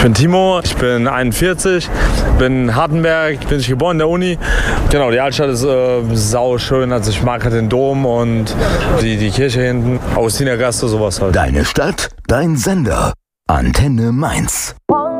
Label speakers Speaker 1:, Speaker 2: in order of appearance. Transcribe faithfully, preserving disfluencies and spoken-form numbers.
Speaker 1: bin Timo, ich bin einundvierzig, bin in Hartenberg, bin ich geboren in der Uni. Genau, die Altstadt ist äh, sau schön, also ich mag halt den Dom und die, die Kirche hinten, Augustinergasse, sowas halt.
Speaker 2: Deine Stadt, dein Sender, Antenne Mainz.